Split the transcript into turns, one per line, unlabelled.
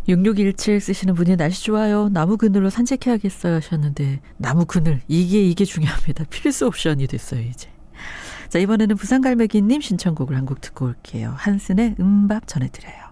6617 쓰시는 분이 날씨 좋아요. 나무 그늘로 산책해야겠어요 하셨는데 나무 그늘 이게 중요합니다. 필수 옵션이 됐어요 이제. 자, 이번에는 부산갈매기님 신청곡을 한 곡 듣고 올게요. 한슨의 음밥 전해드려요.